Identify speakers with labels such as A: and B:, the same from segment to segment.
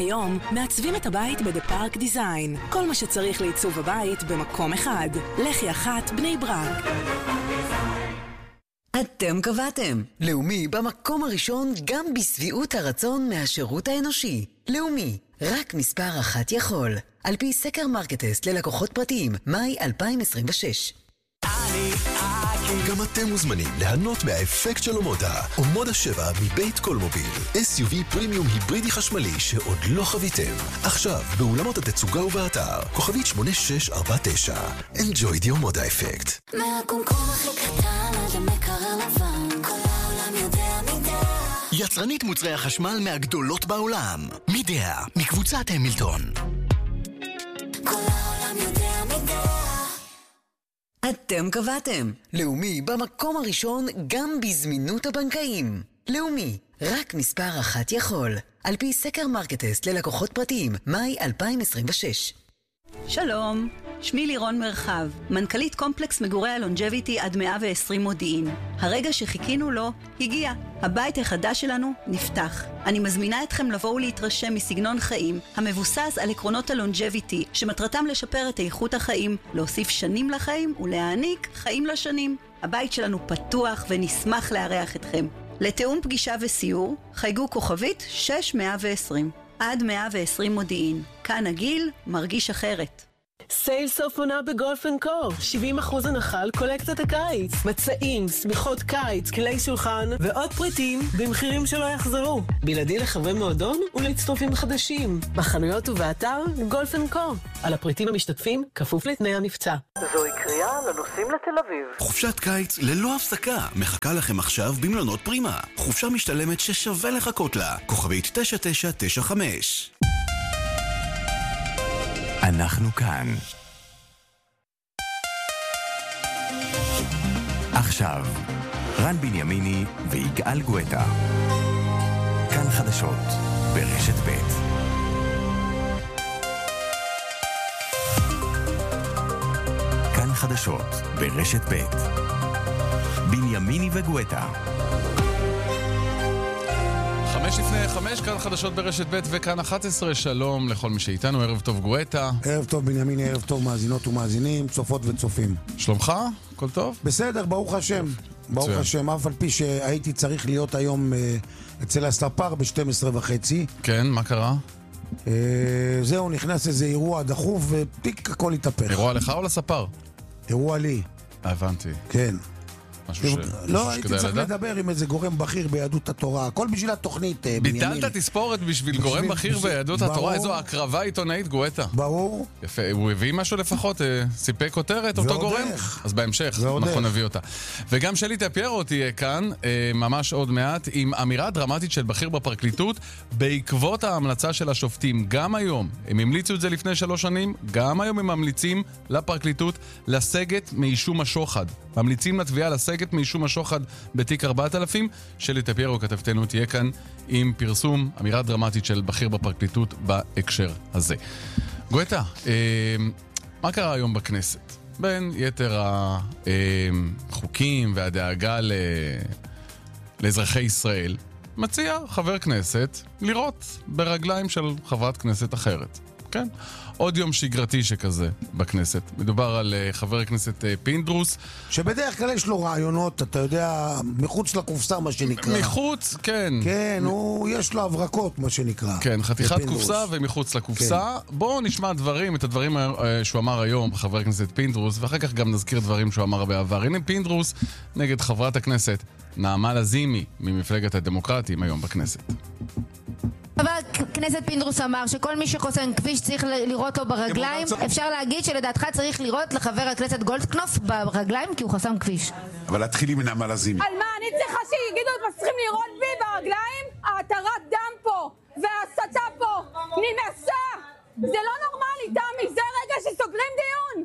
A: היום מעצבים את הבית בדה פארק דיזיין. כל מה שצריך לעיצוב הבית במקום אחד. לחי אחת בני ברק.
B: אתם קבעתם. לאומי במקום הראשון גם בסביעות הרצון מהשירות האנושי. לאומי, רק מספר אחת יכול. על פי סקר מרקטסט ללקוחות פרטיים, מאי 2026.
C: גם אתם מוזמנים ליהנות מהאפקט של אומודה. אומודה 7 מבית קולמוביל. SUV פרימיום היברידי חשמלי שעוד לא חוויתם. עכשיו, באולמות התצוגה ובאתר. כוכבית 8649. Enjoy the אומודה אפקט.
D: מהקומקום הכי קטן עד המקרר לבן. כל העולם יודע מידע.
E: יצרנית מוצרי החשמל מהגדולות בעולם. מידע, מקבוצת המילטון.
D: כל העולם יודע מידע.
B: אתם קבעתם. לאומי במקום הראשון גם בזמינות הבנקאים. לאומי, רק מספר אחת יכול. על פי סקר מרקטסט ללקוחות פרטיים, מאי 2026.
F: שלום, שמי לירון מרחב, מנכ"לית קומפלקס מגורי הלונג'ביטי עד 120 מודיעין. הרגע שחיכינו לו הגיע. הבית החדש שלנו נפתח. אני מזמינה אתכם לבוא ולהתרשם מסגנון חיים המבוסס על עקרונות הלונג'ביטי, שמטרתם לשפר את איכות החיים, להוסיף שנים לחיים ולהעניק חיים לשנים. הבית שלנו פתוח ונשמח לארח אתכם. לתאום פגישה וסיור, חייגו כוכבית 6120. עד 120 מודיעין. כאן הגיל מרגיש אחרת.
G: סייל סוף עונה בגולף אנד קו. 70% הנחה על קולקציית הקיץ. מצעים, סמיכות קיץ, כלי שולחן ועוד פריטים במחירים שלא יחזרו. בלעדי לחברי מועדון ולהצטרפים חדשים. בחנויות ובאתר גולף אנד קו. על הפריטים המשתתפים כפוף לתנאי המבצע.
H: זוהי קריאה לנוסעים לתל אביב.
E: חופשת קיץ ללא הפסקה מחכה לכם עכשיו במלונות פרימה. חופשה משתלמת ששווה לחכות לה. כוכבית 9995. אנחנו כאן. עכשיו, רן בנימיני ויגאל גואטה. כאן חדשות ברשת ב'. כאן חדשות ברשת ב'. בנימיני וגואטה.
I: 5:05, כאן חדשות ברשת ב' וכאן 11. שלום לכל מי שאיתנו, ערב טוב גואטה.
J: ערב טוב בנימיני, ערב טוב מאזינות ומאזינים, צופות וצופים.
I: שלומך? הכל טוב?
J: בסדר, ברוך השם. ברוך השם, אף על פי שהייתי צריך להיות היום אצל הספר ב-12:30.
I: כן, מה קרה?
J: זהו, נכנס איזה אירוע דחוף ותיק הכל התהפך.
I: אירוע לך או לספר?
J: אירוע לי.
I: הבנתי.
J: כן. לא, הייתי צריך
I: לדעת?
J: לדבר עם איזה גורם בכיר ביהדות התורה. הכל בשביל התוכנית,
I: ביטלת תספורת בשביל גורם בכיר ביהדות התורה? איזו הקרבה עיתונאית גואטה.
J: ברור.
I: יפה, הוא הביא משהו לפחות, סיפק כותרת, אותו גורם? אז בהמשך, אנחנו נביא אותה. וגם שלי טפיירו תהיה כאן, ממש עוד מעט, עם אמירה דרמטית של בכיר בפרקליטות, בעקבות ההמלצה של השופטים. גם היום, הם המליצו את זה לפני 3 שנים, גם היום הם ממליצים לפרקליטות לסגת מאישום השוחד. ממליצים לתביעה לסגת מאישום השוחד בתיק 4000. שלי טפיירו כתבתנו תהיה כאן עם פרסום אמירה דרמטית של בכיר בפרקליטות בהקשר הזה. גואטה, מה קרה היום בכנסת? בין יתר החוקים והדאגה לאזרחי ישראל, מציע חבר כנסת לראות ברגליים של חברת כנסת אחרת. כן? עוד יום שגרתי שכזה בכנסת. מדובר על חבר הכנסת פינדרוס.
J: שבדרך כלל יש לו רעיונות, אתה יודע, מחוץ לקופסה, מה שנקרא.
I: מחוץ, כן.
J: כן, יש לו הברקות, מה שנקרא.
I: כן, חתיכת קופסה ומחוץ לקופסה. כן. בואו נשמע את הדברים שהוא אמר היום, חבר הכנסת פינדרוס, ואחר כך גם נזכיר דברים שהוא אמר בעבר. הנה פינדרוס נגד חברת הכנסת נעמה לזימי, ממפלגת הדמוקרטים היום בכנסת.
K: חבר הכנסת פינדרוס אמר שכל מי שחוסם כביש צריך לראות לו ברגליים. אפשר להגיד שלדעתך צריך לראות לחבר הכנסת גולדקנופ ברגליים כי הוא חסם כביש.
L: אבל להתחיל עם נעמה לזימי.
M: על מה? אני צריכה שיגידו את מה צריכים לראות בי ברגליים? ההתרת דם פה וההסתה פה נמסה. זה לא נורמלי, תמי, זה רגע שסוגרים דיון.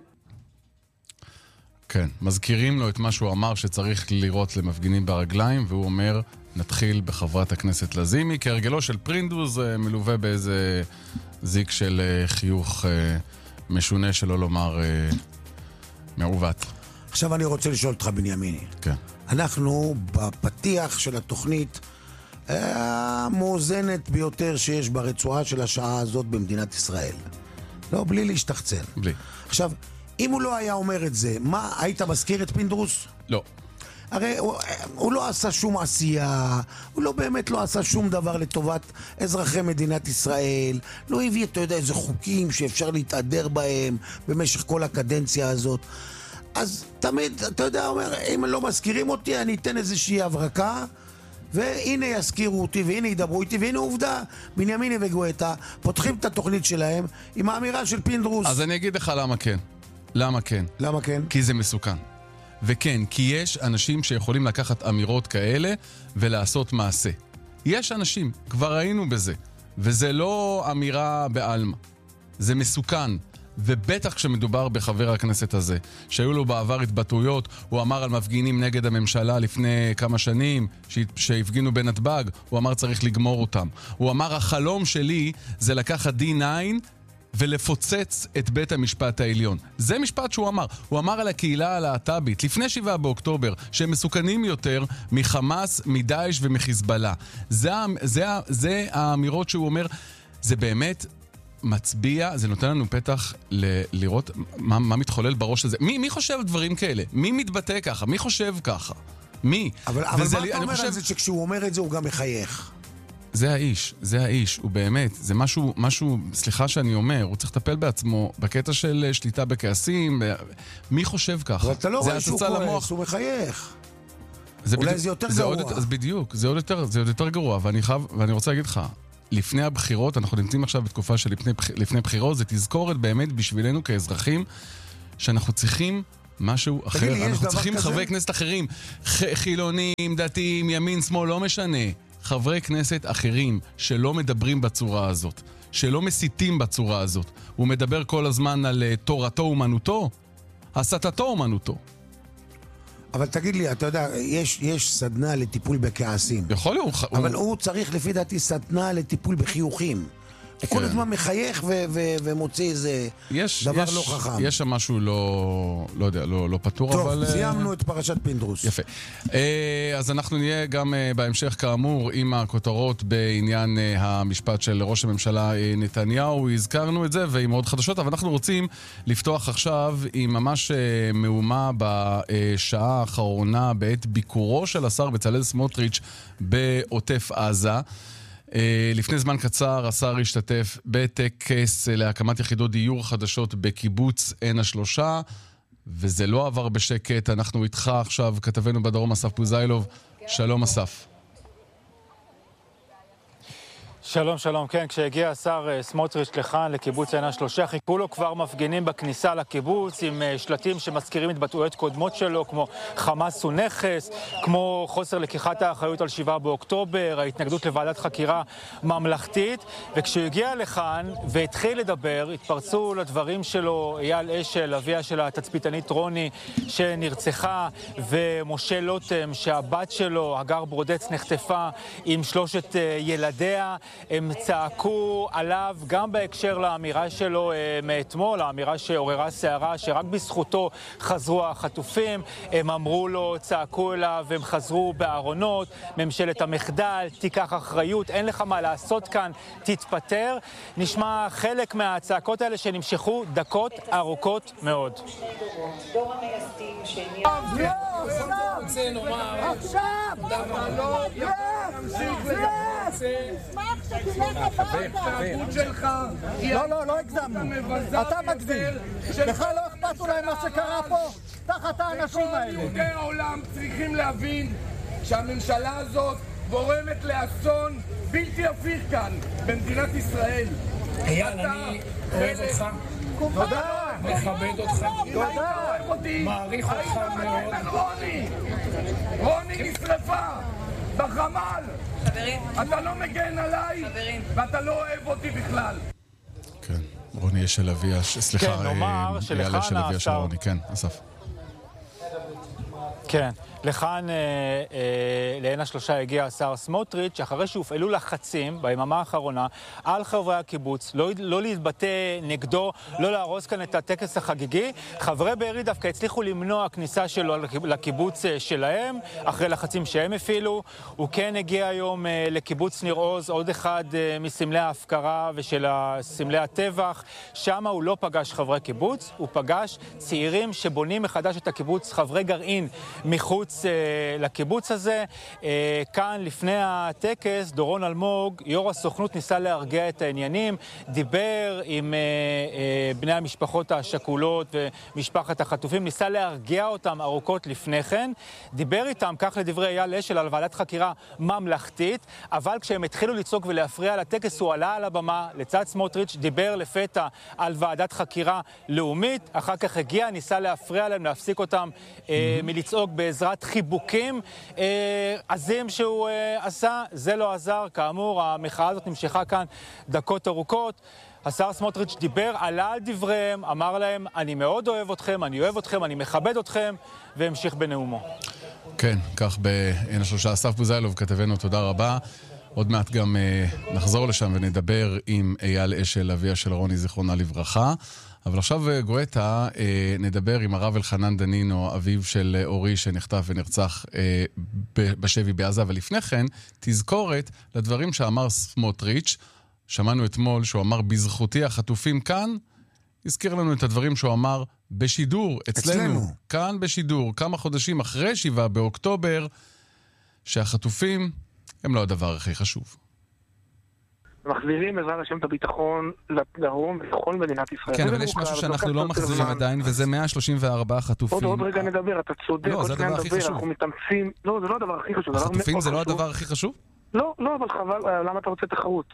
I: כן, מזכירים לו את מה שהוא אמר שצריך לראות למפגינים ברגליים, והוא אומר, נתחיל בחברת הכנסת לזימי, כהרגלו של פינדרוס, מלווה באיזה זיק של חיוך משונה, שלא לומר מעוות.
J: עכשיו אני רוצה לשאול אותך בנימיני.
I: כן.
J: אנחנו בפתיח של התוכנית המאוזנת ביותר שיש ברצועה של השעה הזאת במדינת ישראל. לא, בלי להשתחצן.
I: בלי.
J: עכשיו, אם הוא לא היה אומר את זה, מה, היית מזכיר את פינדרוס?
I: לא.
J: הרי הוא לא עשה שום עשייה, הוא לא באמת לא עשה שום דבר לטובת אזרחי מדינת ישראל, לא הביא, אתה יודע, איזה חוקים שאפשר להתעדר בהם במשך כל הקדנציה הזאת. אז תמיד, אתה יודע, אומר, אם לא מזכירים אותי, אני אתן איזושהי הברקה, והנה יזכירו אותי, והנה ידברו איתי, והנה עובדה, בנימיני וגואטה פותחים את התוכנית שלהם עם האמירה של פינדרוס.
I: אז אני אגיד לך למה כן. למה כן?
J: למה כן?
I: כי זה מסוכן. וכן, כי יש אנשים שיכולים לקחת אמירות כאלה ולעשות מעשה. יש אנשים, כבר ראינו בזה, וזה לא אמירה בעלמא. זה מסוכן. ובטח כשמדובר בחבר הכנסת הזה, שהיו לו בעבר התבטאויות, הוא אמר על מפגינים נגד הממשלה לפני כמה שנים, שהפגינו בנתב"ג, הוא אמר צריך לגמור אותם. הוא אמר החלום שלי זה לקחת D9 ולפוצץ את בית המשפט העליון. זה משפט שהוא אמר. הוא אמר על הקהילה הלהט"בית לפני 7 באוקטובר, שהם מסוכנים יותר מחמאס, מדאעש ומחיזבאללה. זה האמירות שהוא אומר, זה באמת מצביע, זה נותן לנו פתח לראות מה מתחולל בראש הזה. מי חושב דברים כאלה? מי מתבטא ככה? מי חושב ככה? מי?
J: אבל מה אתה אומר על זה שכשהוא אומר את זה הוא גם מחייך?
I: זה האיש, הוא באמת, זה משהו, סליחה שאני אומר, הוא צריך לטפל בעצמו בקטע של שליטה בכעסים, מי חושב ככה?
J: אבל אתה לא רואה שהוא כועס, הוא מחייך. אולי זה יותר גרוע.
I: אז בדיוק, זה עוד יותר גרוע, ואני רוצה להגיד לך, לפני הבחירות, אנחנו נמצאים עכשיו בתקופה של לפני בחירות, זה תזכורת באמת בשבילנו כאזרחים, שאנחנו צריכים משהו אחר, אנחנו צריכים חברי כנסת אחרים, חילונים, דתיים, ימין, שמאל, לא משנה. חברי כנסת אחרים שלא מדברים בצורה הזאת, שלא מסיתים בצורה הזאת. הוא מדבר כל הזמן על תורתו אומנותו, הסתתו אומנותו.
J: אבל תגיד לי, אתה יודע, יש סדנה לטיפול בכעסים.
I: יכול להיות.
J: אבל הוא צריך לפי דעתי סדנה לטיפול בחיוכים. הוא כל הזמן מחייך ומוציא איזה דבר לא חכם.
I: יש שם משהו לא יודע, לא פתור, אבל...
J: טוב, סיימנו את פרשת פינדרוס.
I: יפה. אז אנחנו נהיה גם בהמשך כאמור עם הכותרות בעניין המשפט של ראש הממשלה נתניהו. הזכרנו את זה ועם עוד חדשות, אבל אנחנו רוצים לפתוח עכשיו עם ממש מהומה בשעה האחרונה בעת ביקורו של השר בצלאל סמוטריץ' בעוטף עזה. לפני זמן קצר השר השתתף בטקס להקמת יחידות דיור חדשות בקיבוץ עין השלושה, וזה לא עבר בשקט. אנחנו איתך עכשיו, כתבנו בדרום אסף פוזיילוב. שלום אסף.
N: שלום, שלום. כן, כשהגיע השר סמוטריץ' לכאן לקיבוץ עין השלושה, חיכו לו כבר מפגינים בכניסה לקיבוץ עם שלטים שמזכירים התבטאויות קודמות שלו, כמו חמאס הוא נכס, כמו חוסר לקיחת האחריות על 7 באוקטובר, ההתנגדות לוועדת חקירה ממלכתית. וכשהוא הגיע לכאן והתחיל לדבר, התפרצו לדברים שלו אייל אשל, אביה של התצפיתנית רוני שנרצחה, ומשה לוטם שהבת שלו, הגר ברודץ, נחטפה עם 3 ילדיה. הם צעקו עליו גם בהקשר לאמירה שלו מאתמול, האמירה שעוררה סערה, שרק בזכותו חזרו החטופים. הם אמרו לו, צעקו אליו, הם חזרו בארונות, ממשלת המחדל, תיקח אחריות, אין לך מה לעשות כאן, תתפטר. נשמע חלק מהצעקות האלה שנמשכו דקות ארוכות מאוד.
O: לא הגזמנו. אתה מגזים. לך לא אכפת אולי מה שקרה פה תחת האנשים האלה.
P: יהודי העולם צריכים להבין שהממשלה הזאת גורמת לאסון בלתי הפיך כאן במדינת ישראל.
O: אייל, אני אוהב אותך. תודה. מכבד אותך.
P: תודה.
O: מעריך אותך מאוד.
P: רוני נשרפה בחמ"ל. אתה לא מגן עליי, ואתה לא אוהב אותי בכלל.
I: כן, רוני אשל אביה, סליחה,
N: כן, נאמר שלכאן
I: אביה של רוני, כן, אסף.
N: כן, לכאן לעין השלושה הגיע השר סמוטריץ', אחרי שהופעלו לחצים ביממה האחרונה על חברי הקיבוץ, לא להתבטא נגדו, לא להרוס כאן את הטקס החגיגי. חברי בארי דווקא הצליחו למנוע כניסה שלו לקיבוץ שלהם, אחרי לחצים שהם הפעילו. הוא כן הגיע היום לקיבוץ ניר עוז, עוד אחד מסמלי ההפקרה ושל סמלי הטבח. שם הוא לא פגש חברי קיבוץ, הוא פגש צעירים שבונים מחדש את הקיבוץ, חברי גרעין מחוץ לקיבוץ הזה. כאן לפני הטקס דורון אלמוג, יו"ר הסוכנות, ניסה להרגיע את העניינים, דיבר עם בני המשפחות השכולות ומשפחת החטופים, ניסה להרגיע אותם ארוכות לפני כן, דיבר איתם, כך לדברי אייל אשל, על ועדת חקירה ממלכתית, אבל כשהם התחילו לצעוק ולהפריע לטקס, הוא עלה על הבמה לצד סמוטריץ', דיבר לפתע על ועדת חקירה לאומית, אחר כך הגיע, ניסה להפריע להם, להפסיק אותם מלצעוק בעזרת חיבוקים עזים שהוא עשה. זה לא עזר, כאמור המחאה הזאת נמשכה כאן דקות ארוכות. השר סמוטריץ' דיבר, עלה על דבריהם, אמר להם אני מאוד אוהב אתכם, אני אוהב אתכם, אני מכבד אתכם, והמשיך בנאומו.
I: כן, כך בעין השלושה. אסף בוזיילוב כתבנו, תודה רבה. עוד מעט גם נחזור לשם ונדבר עם אייל אשל, אביה של רוני זיכרונה לברכה. אבל עכשיו גואטה, נדבר עם הרב אלחנן דנינו, אביו של אורי שנחטף ונרצח בשבי בעזה, אבל לפני כן תזכורת לדברים שאמר סמוטריץ'. שמענו אתמול שהוא אמר בזכותי החטופים כאן, הזכיר לנו את הדברים שהוא אמר בשידור, אצלנו, כאן בשידור, כמה חודשים אחרי 7 באוקטובר, שהחטופים הם לא הדבר הכי חשוב.
Q: מחזירים בעזרת השם את הביטחון לדרום ולכל מדינת ישראל.
I: כן, אבל יש משהו שאנחנו לא מחזירים עדיין, וזה 134 חטופים.
Q: עוד רגע נדבר, אתה צודק.
I: לא, זה הדבר הכי חשוב.
Q: אנחנו מתאמצים. לא, זה לא הדבר הכי חשוב.
I: החטופים זה לא הדבר הכי חשוב?
Q: לא, אבל חבל, למה אתה רוצה תחרות?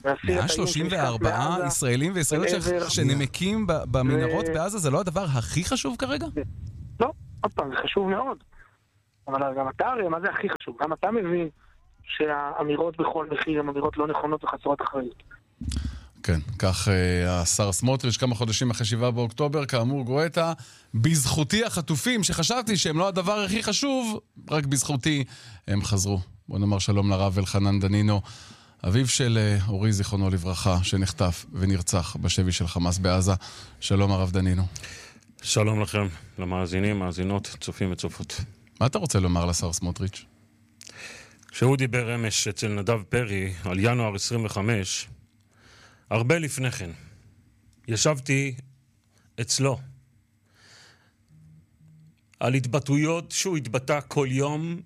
I: 134 ישראלים וישראליות שנמקים במנהרות בעזה, זה לא הדבר הכי חשוב כרגע?
Q: לא, עוד פעם, זה חשוב מאוד. אבל גם אתה, מה זה הכי חשוב? גם אתה מבין שהאמירות בכל מחיר הן אמירות לא נכונות וחסרות אחריות.
I: כן, כך השר סמוטריץ' כמה חודשים אחרי 7 באוקטובר, כאמור גואטה, בזכותי החטופים, שחשבתי שהם לא הדבר הכי חשוב, רק בזכותי הם חזרו. בוא נאמר שלום לרב אלחנן דנינו, אביו של אורי זיכרונו לברכה, שנחטף ונרצח בשבי של חמאס בעזה. שלום הרב דנינו.
R: שלום לכם, למאזינים, מאזינות, צופים וצופות.
I: מה אתה רוצה לומר לשר סמוטריץ'?
R: כשהוא דיבר אמש אצל נדב פרי על ינואר 25, הרבה לפני כן, ישבתי אצלו על התבטאויות שהוא התבטא כל יום,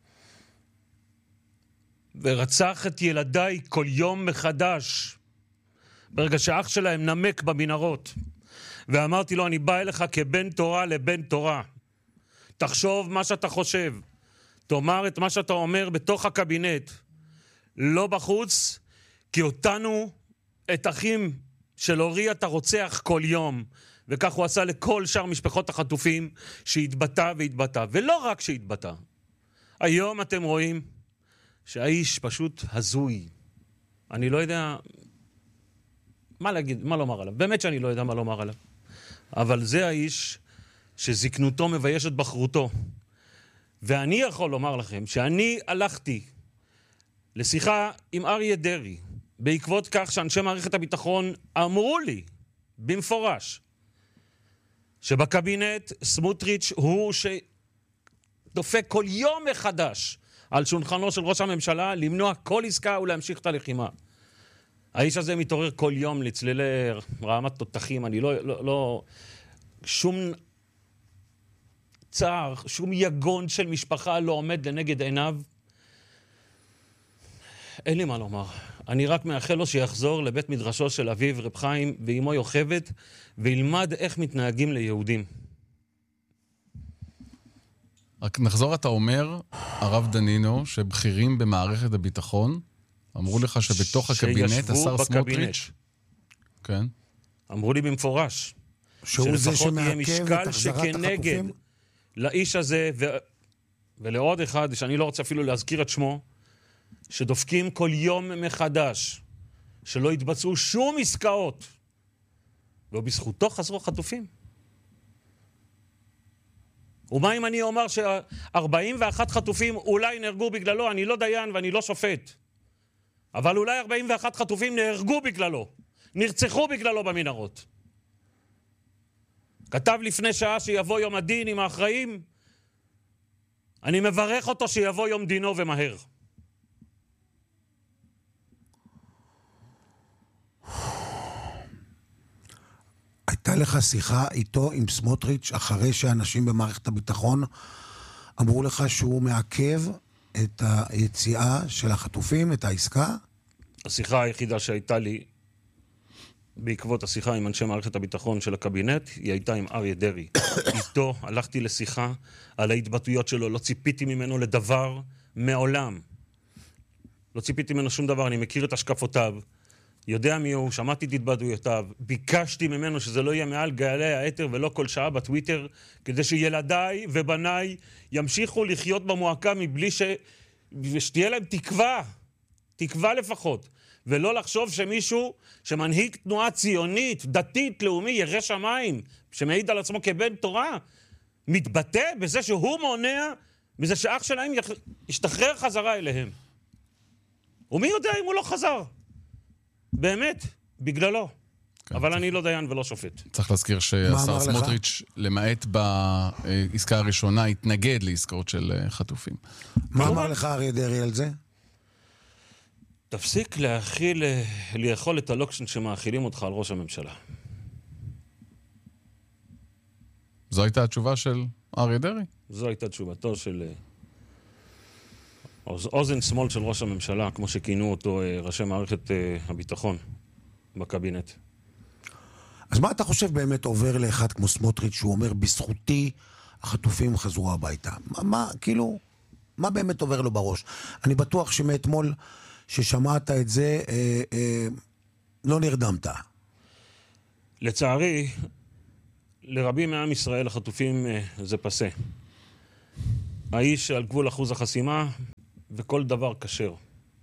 R: ורצח את ילדיי כל יום מחדש, ברגע שאח שלהם נמק במנהרות. ואמרתי לו, אני בא אליך כבן תורה לבן תורה. תחשוב מה שאתה חושב. תאמר את מה שאתה אומר בתוך הקבינט. לא בחוץ, כי אותנו, את אחים של אורי, אתה רוצח כל יום. וכך הוא עשה לכל שאר משפחות החטופים שהתבטא והתבטא. ולא רק שהתבטא. היום אתם רואים שהאיש פשוט הזוי. אני לא יודע מה להגיד, מה לומר עליו. באמת שאני לא יודע מה לומר עליו. אבל זה האיש שזקנותו מביישת בחרותו. ואני יכול לומר לכם שאני הלכתי לשיחה עם אריה דרי, בעקבות כך שאנשי מערכת הביטחון אמרו לי במפורש שבקבינט סמוטריץ' הוא שדופק כל יום מחדש על שולחנו של ראש הממשלה למנוע כל עסקה ולהמשיך את הלחימה. האיש הזה מתעורר כל יום לצלילי רעמת תותחים. אני לא שום צער, שום יגון של משפחה לא עומד לנגד עיניו. אין לי מה לומר. אני רק מאחל לו שיחזור לבית מדרשו של אביו רב חיים ואימו יוכבד, וילמד איך מתנהגים ליהודים.
I: רק נחזור, אתה אומר, הרב דנינו, שבכירים במערכת הביטחון, אמרו לך שבתוך הקבינט, השר סמוטריץ', כן.
R: אמרו לי במפורש, שלפחות יהיה משקל שכנגד לאיש הזה, ולעוד אחד, שאני לא רוצה אפילו להזכיר את שמו, שדופקים כל יום מחדש, שלא יתבצעו שום עסקאות, ובזכותו חזרו חטופים. ומה אם אני אומר ש41 חטופים אולי נהרגו בגללו? אני לא דיין ואני לא שופט. אבל אולי 41 חטופים נהרגו בגללו. נרצחו בגללו במנהרות. כתב לפני שעה שיבוא יום הדין עם האחראים. אני מברך אותו שיבוא יום דינו ומהר.
J: הייתה לך שיחה איתו עם סמוטריץ' אחרי שאנשים במערכת הביטחון אמרו לך שהוא מעכב את היציאה של החטופים, את העסקה?
R: השיחה היחידה שהייתה לי בעקבות השיחה עם אנשי מערכת הביטחון של הקבינט, היא הייתה עם אריה דרעי. איתו הלכתי לשיחה על ההתבטאויות שלו, לא ציפיתי ממנו לדבר מעולם. לא ציפיתי ממנו שום דבר, אני מכיר את השקפותיו, יודע מי הוא, שמעתי את התבטאויותיו, ביקשתי ממנו שזה לא יהיה מעל גלי האתר ולא כל שעה בטוויטר, כדי שילדיי ובניי ימשיכו לחיות במועקה מבלי שתהיה להם תקווה לפחות. ולא לחשוב שמישהו שמנהיג תנועה ציונית, דתית, לאומי, ירא שמיים, שמעיד על עצמו כבן תורה, מתבטא בזה שהוא מונע, בזה שאח שלהם ישתחרר חזרה אליהם. ומי יודע אם הוא לא חזר? באמת, בגללו. כן, אבל אני לא דיין ולא שופט.
I: צריך להזכיר שהשר סמוטריץ' למעט בעסקה הראשונה התנגד לעסקאות של חטופים.
J: מה אמר לך אריה דרעי על זה?
R: תפסיק לאכול את הלוקשן שמאכילים אותך על ראש הממשלה.
I: זו הייתה התשובה של אריה דרעי?
R: זו הייתה תשובתו של אוזן שמאל של ראש הממשלה, כמו שכינו אותו ראשי מערכת הביטחון בקבינט.
J: אז מה אתה חושב באמת עובר לאחד כמו סמוטריץ' שהוא אומר, בזכותי החטופים חזרו הביתה? מה באמת עובר לו בראש? אני בטוח שמאתמול ששמעת את זה, לא נרדמת.
R: לצערי, לרבים מעם ישראל החטופים זה פסה. האיש על גבול אחוז החסימה, וכל דבר כשר.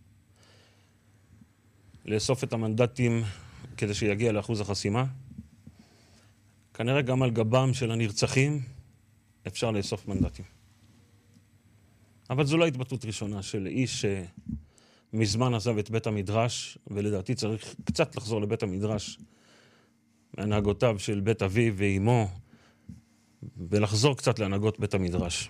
R: לאסוף את המנדטים כדי שיגיע לאחוז החסימה. כנראה גם על גבם של הנרצחים אפשר לאסוף מנדטים. אבל זו לא התבטאות ראשונה של איש מזמן עזב את בית המדרש, ולדעתי צריך קצת לחזור לבית המדרש מהנהגותיו של בית אביו ואימו, ולחזור קצת להנהגות בית המדרש.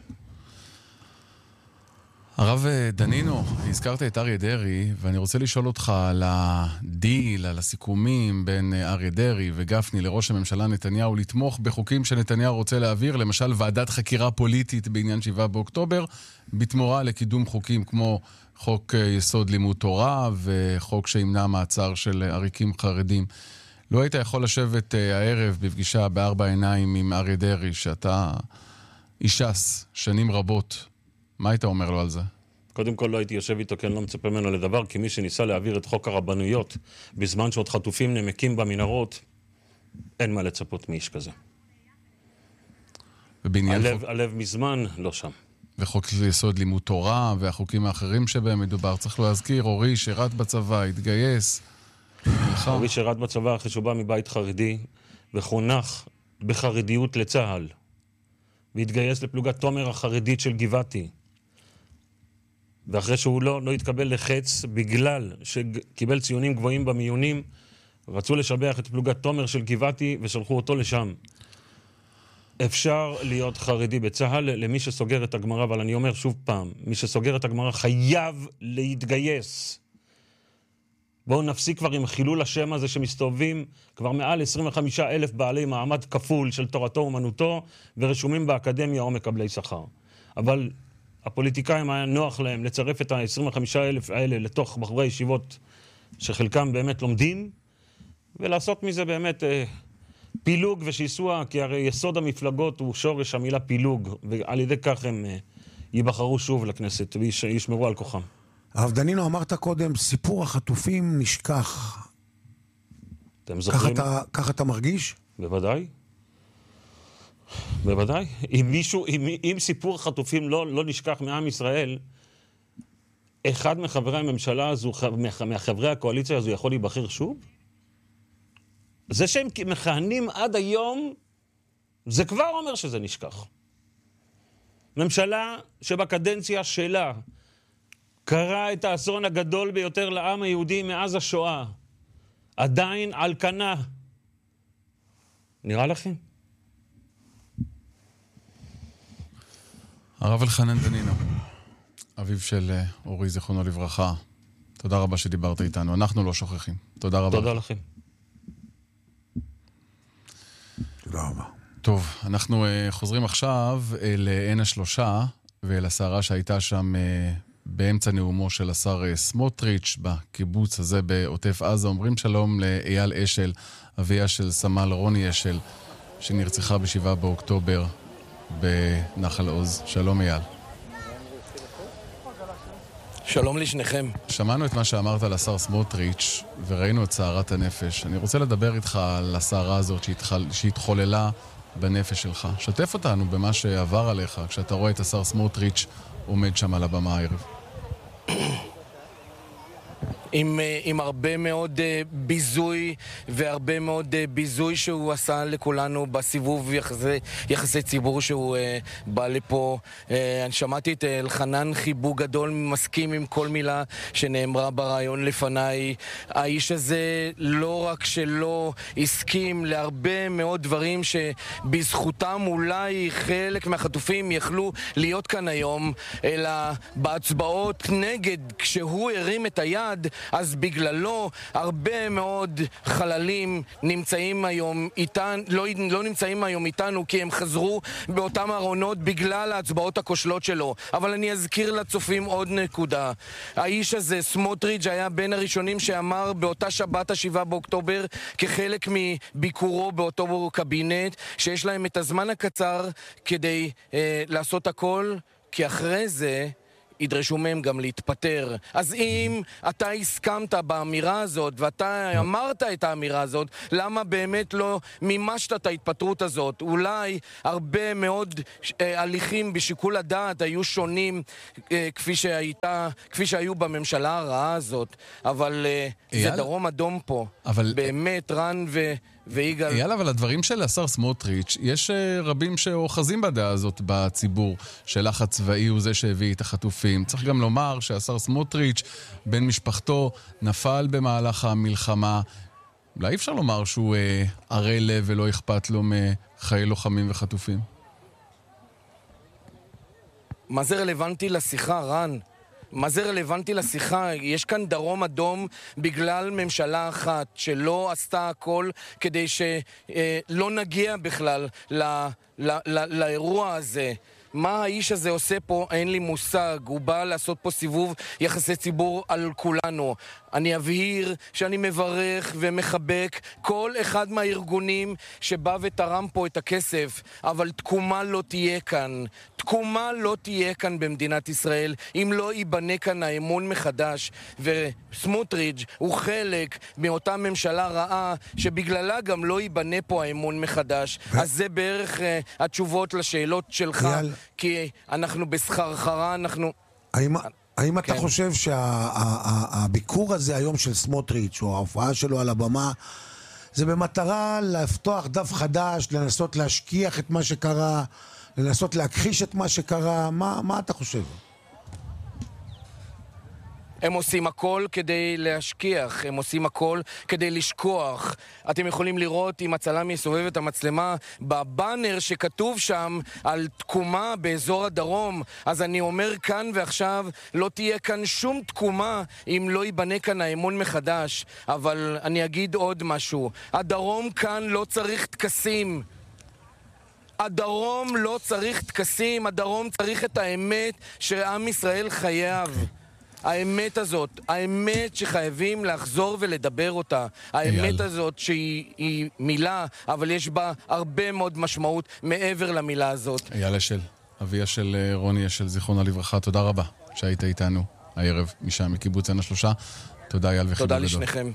I: הרב דנינו, הזכרת את אריה דרעי, ואני רוצה לשאול אותך על הדיל, על הסיכומים בין אריה דרעי וגפני לראש הממשלה נתניהו לתמוך בחוקים שנתניהו רוצה להעביר, למשל ועדת חקירה פוליטית בעניין 7 באוקטובר, בתמורה לקידום חוקים כמו חוק יסוד לימוד תורה וחוק שימנע מעצר של עריקים חרדים. לא היית יכול לשבת הערב בפגישה בארבע עיניים עם אריה דרעי, שאתה אישס שנים רבות, מה היית אומר לו על זה?
R: קודם כל לא הייתי יושב איתו, כי אני לא מצפה ממנו לדבר, כי מי שניסה להעביר את חוק הרבנויות בזמן שעוד חטופים נמקים במנהרות, אין מה לצפות מאיש כזה. הלב מזמן לא שם.
I: וחוק יסוד לימוד תורה והחוקים האחרים שבהם מדובר, צריך להזכיר, אורי שירת בצבא, התגייס.
R: אורי שירת בצבא אחרי שהוא בא מבית חרדי, וחונך בחרדיות לצהל, והתגייס לפלוגת תומר החרדית של גבעתי. ואחרי שהוא לא התקבל לחץ, בגלל שקיבל ציונים גבוהים במיונים, רצו לשבח את פלוגת תומר של גבעתי ושלחו אותו לשם. אפשר להיות חרדי בצהל למי שסוגר את הגמרא, אבל אני אומר שוב פעם, מי שסוגר את הגמרא חייב להתגייס. בואו נפסיק כבר עם חילול השם הזה שמסתובבים כבר מעל 25,000 בעלי מעמד כפול של תורתו אומנותו, ורשומים באקדמיה או מקבלי שכר. אבל הפוליטיקאים היה נוח להם לצרף את ה-25,000 האלה לתוך בחורי ישיבות שחלקם באמת לומדים, ולעשות מזה באמת פילוג ושיסוע, כי הרי יסוד המפלגות הוא שורש המילה פילוג, ועל ידי כך הם ייבחרו שוב לכנסת וישמרו על כוחם.
J: הרב דנינו, אמרת קודם, סיפור החטופים נשכח.
R: אתם זוכרים?
J: ככה אתה מרגיש?
R: בוודאי. בוודאי. אם סיפור החטופים לא נשכח מעם ישראל, אחד מחברי הממשלה הזו, מחברי הקואליציה הזו, יכול להיבחר שוב? זה שהם מכהנים עד היום, זה כבר אומר שזה נשכח. ממשלה שבקדנציה שלה קרה את האסון הגדול ביותר לעם היהודי מאז השואה, עדיין על כנה. נראה לכם?
I: הרב אלחנן דנינו, אביו של אורי זיכרונו לברכה, תודה רבה שדיברת איתנו, אנחנו לא שוכחים. תודה רבה.
R: תודה לכם.
J: תודה רבה.
I: טוב, אנחנו חוזרים עכשיו לעין השלושה ואל הסערה שהייתה שם באמצע נאומו של השר סמוטריץ' בקיבוץ הזה בעוטף עזה. אומרים שלום לאייל אשל, אביה של סמל רוני אשל, שנרצחה ב7 באוקטובר בנחל עוז. שלום אייל.
S: שלום לשניכם.
I: שמענו את מה שאמרת לשר סמוטריץ' וראינו את סערת הנפש. אני רוצה לדבר איתך על הסערה הזאת שהתחוללה בנפש שלך. שתף אותנו במה שעבר עליך כשאתה רואה את השר סמוטריץ' עומד שם על הבמה הערב.
S: עם הרבה מאוד ביזוי והרבה מאוד ביזוי שהוא עשה לכולנו בסיבוב יחסי ציבור שהוא בא לפה. אני שמעתי את אלחנן חיבוק גדול, מסכים עם כל מילה שנאמרה ברעיון לפניי. האיש הזה לא רק שלא הסכים להרבה מאוד דברים שבזכותם אולי חלק מהחטופים יכלו להיות כאן היום, אלא בהצבעות נגד, כשהוא הרים את היד, אז בגללו הרבה מאוד חללים נמצאים היום לא נמצאים היום איתנו, כי הם חזרו באותם ארונות בגלל ההצבעות הכושלות שלו. אבל אני אזכיר לצופים עוד נקודה. האיש הזה, סמוטריץ', היה בין הראשונים שאמר באותה שבת ה7 באוקטובר, כחלק מביקורו באותו קבינט, שיש להם את הזמן הקצר כדי לעשות הכל, כי אחרי זה ידרשו מהם גם להתפטר. אז אם אתה הסכמת באמירה הזאת, ואתה אמרת את האמירה הזאת, למה באמת לא מימשת את ההתפטרות הזאת? אולי הרבה מאוד הליכים בשיקול הדעת היו שונים כפי שהיו בממשלה הרעה הזאת. אבל זה דרום אדום פה. באמת, רן ויגאל.
I: אייל, אבל הדברים של השר סמוטריץ', יש רבים שאוחזים בדעה הזאת בציבור, שלחץ צבאי הוא זה שהביא את החטופים. צריך גם לומר שהשר סמוטריץ', בן משפחתו, נפל במהלך המלחמה. אולי אפשר לומר שהוא ערי לב ולא אכפת לו מחיי לוחמים וחטופים?
S: מה זה רלוונטי לשיחה, רן? מה זה רלוונטי לשיחה? יש כאן דרום אדום בגלל ממשלה אחת שלא עשתה הכל כדי שלא נגיע בכלל לאירוע הזה. מה האיש הזה עושה פה? אין לי מושג. הוא בא לעשות פה סיבוב יחסי ציבור על כולנו. אני אבהיר שאני מברך ומחבק כל אחד מהארגונים שבא ותרם פה את הכסף, אבל תקומה לא תהיה כאן. תקומה לא תהיה כאן במדינת ישראל אם לא ייבנה כאן האמון מחדש. וסמוטריץ' הוא חלק מאותה ממשלה רעה שבגללה גם לא ייבנה פה האמון מחדש. אז זה בערך התשובות לשאלות שלך, כי אנחנו בסחרחרה, אנחנו...
J: האם אתה חושב שהביקור הזה היום של סמוטריץ' או ההופעה שלו על הבמה זה במטרה לפתוח דף חדש, לנסות להשכיח את מה שקרה, לנסות להכחיש את מה שקרה? מה אתה חושב?
S: הם עושים הכל כדי להשכיח, הם עושים הכל כדי לשכוח. אתם יכולים לראות אם הצלם יסובב את המצלמה בבאנר שכתוב שם על תקומה באזור הדרום. אז אני אומר כאן ועכשיו, לא תהיה כאן שום תקומה אם לא ייבנה כאן האמון מחדש. אבל אני אגיד עוד משהו. הדרום כאן לא צריך תקסים. הדרום לא צריך תקסים, הדרום צריך את האמת שעם ישראל חייב. האמת הזאת, האמת שחייבים לחזור ולדבר אותה. האמת הזאת שהיא מילה, אבל יש בה הרבה מאוד משמעות מעבר למילה הזאת.
I: אייל אשל, אביה של רוני אשל, זיכרונה לברכה, תודה רבה שהיית איתנו הערב משם מקיבוץ עין השלושה. תודה אייל וחיבור גדול.
S: תודה לשניכם.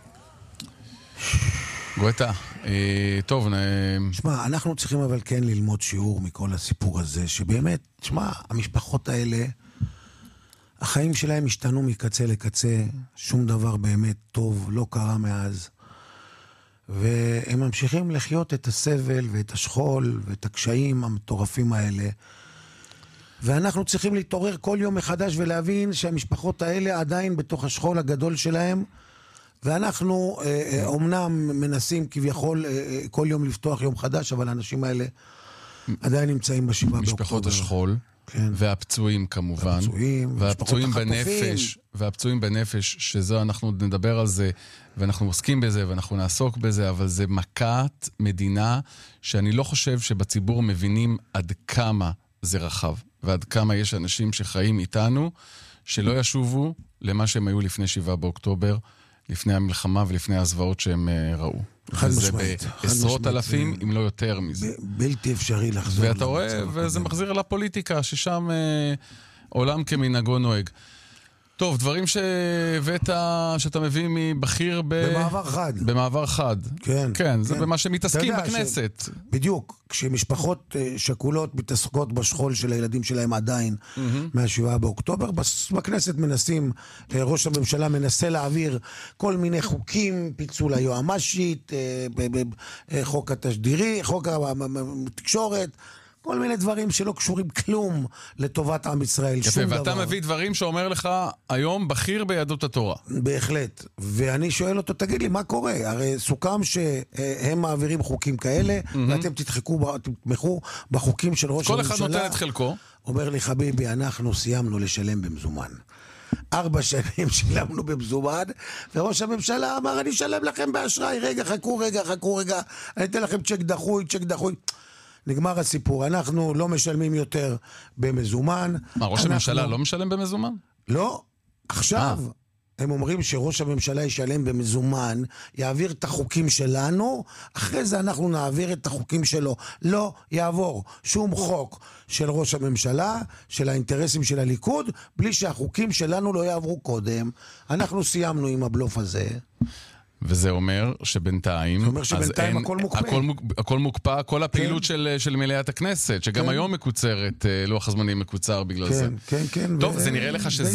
I: גואטה, טוב.
J: שמע, אנחנו צריכים אבל כן ללמוד שיעור מכל הסיפור הזה, שבאמת, שמע, המשפחות האלה, החיים שלהם השתנו מקצה לקצה, שום דבר באמת טוב לא קרה מאז, והם ממשיכים לחיות את הסבל ואת השכול ואת הקשיים המטורפים האלה, ואנחנו צריכים להתעורר כל יום מחדש ולהבין שהמשפחות האלה עדיין בתוך השכול הגדול שלהם, ואנחנו אומנם מנסים כביכול כל יום לפתוח יום חדש, אבל האנשים האלה עדיין נמצאים ב7 באוקטובר.
I: משפחות השכול, כן. והפצועים כמובן, והפצועים בנפש, שזה אנחנו נדבר על זה, ואנחנו עוסקים בזה, ואנחנו נעסוק בזה, אבל זה מכת מדינה שאני לא חושב שבציבור מבינים עד כמה זה רחב, ועד כמה יש אנשים שחיים איתנו, שלא ישובו למה שהם היו לפני 7 באוקטובר, לפני המלחמה ולפני הזוועות שהם ראו.
J: וזה
I: בעשרות אלפים, אם לא יותר מזה.
J: בלתי אפשרי לחזור.
I: ואתה רואה, וזה מחזיר לפוליטיקה, ששם עולם כמנהגו נוהג. טוב, דברים שהבאת, שאתה מביא מבכיר
J: במעבר חד.
I: במעבר חד.
J: כן.
I: כן, זה במה שמתעסקים בכנסת.
J: בדיוק, כשמשפחות שכולות מתעסקות בשכול של הילדים שלהם עדיין מה7 באוקטובר, בכנסת מנסים, ראש הממשלה מנסה להעביר כל מיני חוקים, פיצול היועמ"שית, חוק התשדירי, חוק התקשורת, כל מיני דברים שלא קשורים כלום לטובת עם ישראל,
I: יפה,
J: שום דבר.
I: ואתה מביא דברים שאומר לך היום בכיר ביהדות התורה.
J: בהחלט. ואני שואל אותו, תגיד לי, מה קורה? הרי סוכם שהם מעבירים חוקים כאלה, ואתם תתמכו בחוקים של ראש הממשלה.
I: כל אחד נותן את חלקו.
J: אומר לי, חביבי, אנחנו סיימנו לשלם במזומן. 4 שנים שילמנו במזומן, וראש הממשלה אמר, אני אשלם לכם באשראי, רגע, חכו, אני אתן לכם צ'ק דחוי. נגמר הסיפור, אנחנו לא משלמים יותר במזומן.
I: מה, ראש הממשלה לא משלם במזומן?
J: לא, עכשיו הם אומרים שראש הממשלה ישלם במזומן, יעביר את החוקים שלנו, אחרי זה אנחנו נעביר את החוקים שלו. לא יעבור שום חוק של ראש הממשלה, של האינטרסים של הליכוד, בלי שהחוקים שלנו לא יעברו קודם. אנחנו סיימנו עם הבלוף הזה.
I: וזה אומר שבינתיים...
J: זה אומר שבינתיים הכל מוקפא.
I: הכל מוקפא, כל הפעילות של מליאת הכנסת, שגם היום מקוצרת, לוח הזמנים מקוצר בגלל זה.
J: כן.
I: טוב, זה נראה לך שזה...